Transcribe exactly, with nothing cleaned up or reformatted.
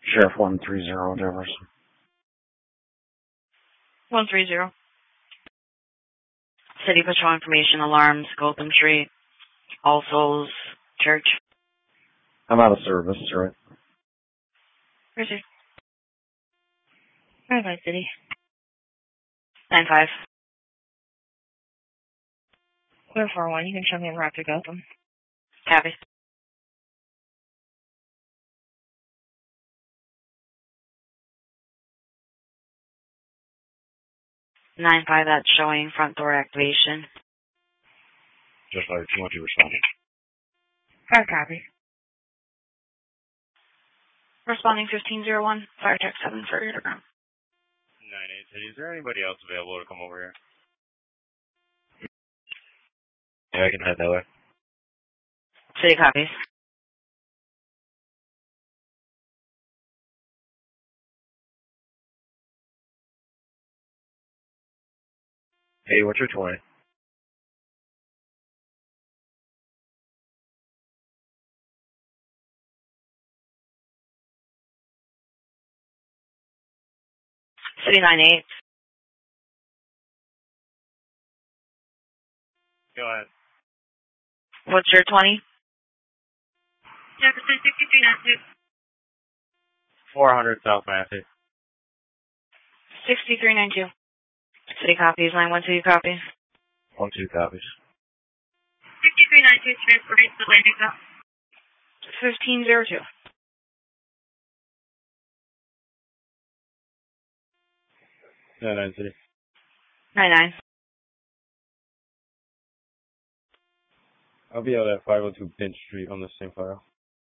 Sheriff one three zero, Jefferson. one three zero. City Patrol Information Alarms, Gotham Street, All Souls Church. I'm out of service, right? Where's he? nine five City. nine five. Clear four one, you can show me in Raptor Gotham. Copy. nine five, that's showing front door activation. Just like two one two responding. Fire copy. Responding fifteen zero one, fire check seven for your ground. nine eight City, is there anybody else available to come over here? Yeah, I can head that way. City copies. Hey, what's your twenty? City nine eight. Go ahead. What's your twenty? Jefferson sixty-three ninety-two. four hundred South Massey. sixty-three ninety-two. City copies, nine one two copies. One two copies. sixty-three ninety-two transfer rate to the landing zone. fifteen zero two. nine nine City. nine nine. I'll be out at five oh two Pinch Street on the same file.